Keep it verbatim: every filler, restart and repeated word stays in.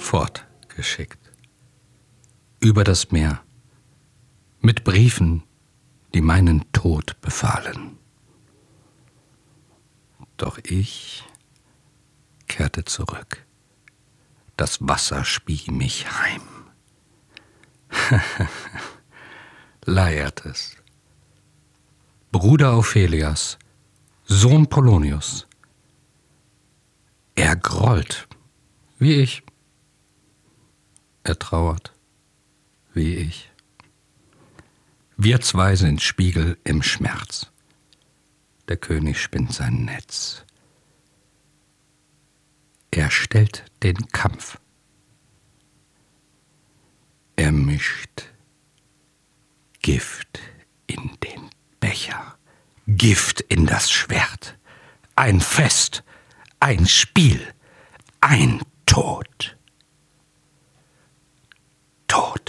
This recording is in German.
fortgeschickt. Über das Meer, mit Briefen, die meinen Tod befahlen. Doch ich kehrte zurück. Das Wasser spie mich heim. Laertes, Bruder Ophelias, Sohn Polonius. Er grollt, wie ich. Er trauert, wie ich. Wir zwei sind Spiegel im Schmerz. Der König spinnt sein Netz. Er stellt den Kampf. Er mischt Gift in den Becher, Gift in das Schwert. Ein Fest, ein Spiel, ein Tod. Tod.